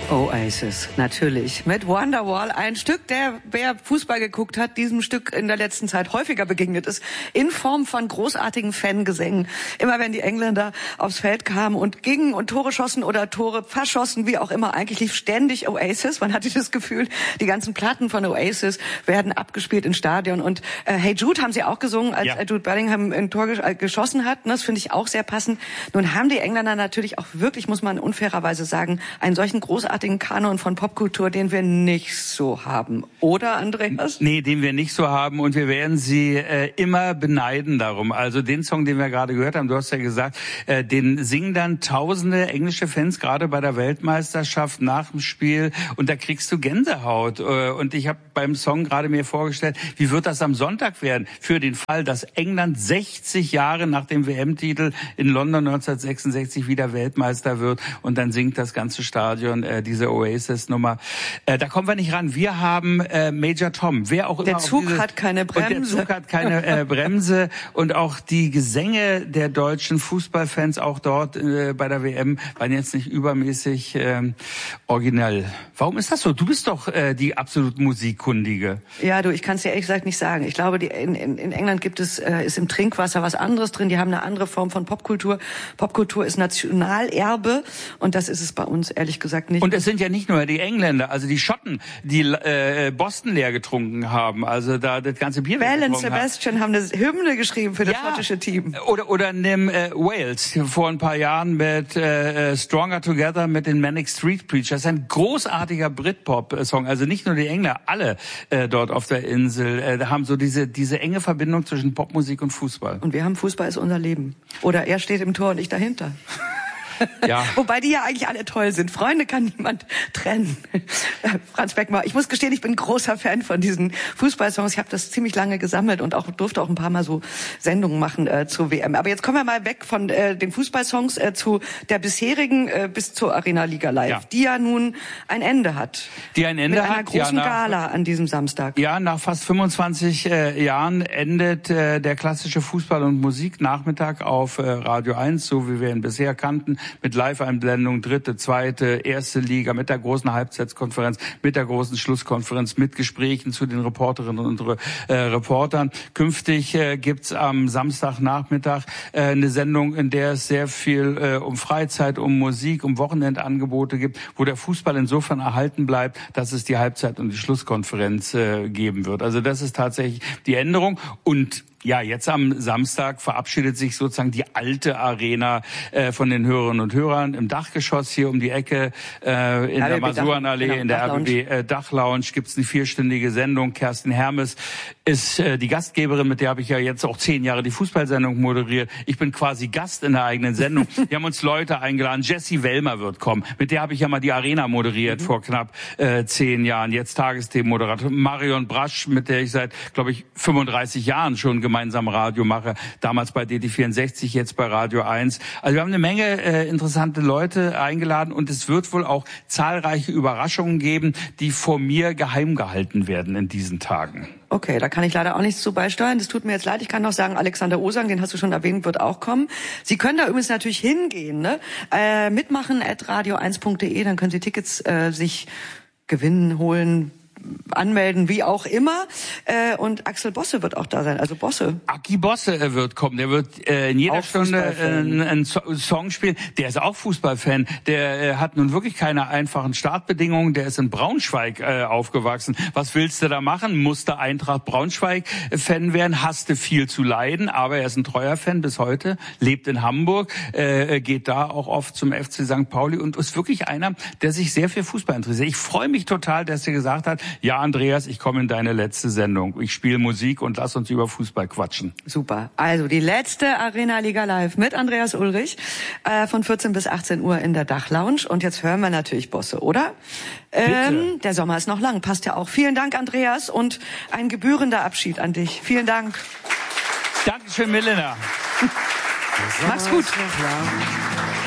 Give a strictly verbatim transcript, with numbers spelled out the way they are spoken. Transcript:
Oasis, natürlich. Mit Wonderwall, ein Stück, der, wer Fußball geguckt hat, diesem Stück in der letzten Zeit häufiger begegnet ist, in Form von großartigen Fangesängen. Immer wenn die Engländer aufs Feld kamen und gingen und Tore schossen oder Tore verschossen, wie auch immer, eigentlich lief ständig Oasis. Man hatte das Gefühl, die ganzen Platten von Oasis werden abgespielt im Stadion. Und äh, Hey Jude haben sie auch gesungen, als ja. Jude Bellingham ein Tor ges- äh, geschossen hat. Das finde ich auch sehr passend. Nun haben die Engländer natürlich auch wirklich, muss man unfairerweise sagen, einen solchen großartigen Kanon von Popkultur, den wir nicht so haben. Oder, Andreas? Nee, den wir nicht so haben, und wir werden sie äh, immer beneiden darum. Also den Song, den wir gerade gehört haben, du hast ja gesagt, äh, den singen dann tausende englische Fans, gerade bei der Weltmeisterschaft nach dem Spiel, und da kriegst du Gänsehaut. Äh, und ich habe beim Song gerade mir vorgestellt, wie wird das am Sonntag werden, für den Fall, dass England sechzig Jahre nach dem W M-Titel in London neunzehnhundertsechsundsechzig wieder Weltmeister wird, und dann singt das ganze Stadion äh, diese Oasis-Nummer. Äh, da kommen wir nicht ran. Wir haben äh, Major Tom. Wer auch immer. Der Zug dieses, hat keine Bremse. Und der Zug hat keine äh, Bremse. Und auch die Gesänge der deutschen Fußballfans auch dort äh, bei der W M waren jetzt nicht übermäßig äh, originell. Warum ist das so? Du bist doch äh, die absolut Musikkundige. Ja, du, ich kann es dir ehrlich gesagt nicht sagen. Ich glaube, die, in, in, in England gibt es äh, ist im Trinkwasser was anderes drin. Die haben eine andere Form von Popkultur. Popkultur ist Nationalerbe, und das ist es bei uns ehrlich gesagt nicht. Und es sind ja nicht nur die Engländer, also die Schotten, die äh, Boston leer getrunken haben, also da das ganze Bier Val getrunken und Sebastian haben. haben eine Hymne geschrieben für das ja. schottische Team. Oder oder nimm äh, Wales vor ein paar Jahren mit äh, Stronger Together mit den Manic Street Preachers. Das ist ein großartiger Britpop-Song. Also nicht nur die Engländer, alle äh, dort auf der Insel äh, haben so diese diese enge Verbindung zwischen Popmusik und Fußball. Und wir haben Fußball ist unser Leben. Oder er steht im Tor und ich dahinter. Ja. Wobei die ja eigentlich alle toll sind. Freunde kann niemand trennen. Franz Beckmar, ich muss gestehen, ich bin großer Fan von diesen Fußballsongs. Ich habe das ziemlich lange gesammelt und auch durfte auch ein paar Mal so Sendungen machen äh, zur W M. Aber jetzt kommen wir mal weg von äh, den Fußballsongs äh, zu der bisherigen äh, bis zur Arena Liga Live, ja. die ja nun ein Ende hat. Die ein Ende Mit einer hat. großen ja, nach, Gala an diesem Samstag. Ja, nach fast fünfundzwanzig äh, Jahren endet äh, der klassische Fußball- und Musiknachmittag auf äh, Radio eins, so wie wir ihn bisher kannten, mit Live-Einblendung, dritte, zweite, erste Liga, mit der großen Halbzeitkonferenz, mit der großen Schlusskonferenz, mit Gesprächen zu den Reporterinnen und äh, Reportern. Künftig äh, gibt's am Samstagnachmittag äh, eine Sendung, in der es sehr viel äh, um Freizeit, um Musik, um Wochenendangebote gibt, wo der Fußball insofern erhalten bleibt, dass es die Halbzeit- und die Schlusskonferenz äh, geben wird. Also das ist tatsächlich die Änderung. Und ja, jetzt am Samstag verabschiedet sich sozusagen die alte Arena äh, von den Hörerinnen und Hörern im Dachgeschoss hier um die Ecke äh, in R B B der Masurenallee, genau, in der R B B äh, Dachlounge gibt's eine vierstündige Sendung. Kerstin Hermes ist äh, die Gastgeberin, mit der habe ich ja jetzt auch zehn Jahre die Fußballsendung moderiert. Ich bin quasi Gast in der eigenen Sendung. Wir haben uns Leute eingeladen. Jessie Wellmer wird kommen. Mit der habe ich ja mal die Arena moderiert mhm. vor knapp äh, zehn Jahren. Jetzt Tagesthemenmoderator. Marion Brasch, mit der ich seit, glaube ich, fünfunddreißig Jahren schon gemeinsam Radio mache. Damals bei D T vierundsechzig, jetzt bei Radio eins. Also wir haben eine Menge äh, interessante Leute eingeladen, und es wird wohl auch zahlreiche Überraschungen geben, die vor mir geheim gehalten werden in diesen Tagen. Okay, da kann ich leider auch nichts zu beisteuern. Das tut mir jetzt leid. Ich kann noch sagen, Alexander Osang, den hast du schon erwähnt, wird auch kommen. Sie können da übrigens natürlich hingehen, ne? Äh, mitmachen at radio eins punkt de, dann können Sie Tickets äh, sich gewinnen, holen, anmelden, wie auch immer. Äh, und Axel Bosse wird auch da sein, also Bosse. Aki Bosse wird kommen, der wird äh, in jeder auch Stunde äh, einen so Song spielen. Der ist auch Fußballfan, der äh, hat nun wirklich keine einfachen Startbedingungen, der ist in Braunschweig äh, aufgewachsen. Was willst du da machen? Musste Eintracht Braunschweig-Fan werden, hasste viel zu leiden, aber er ist ein treuer Fan bis heute, lebt in Hamburg, äh, geht da auch oft zum F C Sankt Pauli und ist wirklich einer, der sich sehr für Fußball interessiert. Ich freue mich total, dass er gesagt hat, ja, Andreas, ich komme in deine letzte Sendung. Ich spiele Musik und lass uns über Fußball quatschen. Super. Also die letzte Arena Liga Live mit Andreas Ulrich äh, von vierzehn bis achtzehn Uhr in der Dachlounge. Und jetzt hören wir natürlich Bosse, oder? Ähm, der Sommer ist noch lang, passt ja auch. Vielen Dank, Andreas, und ein gebührender Abschied an dich. Vielen Dank. Dankeschön, Milena. Mach's gut.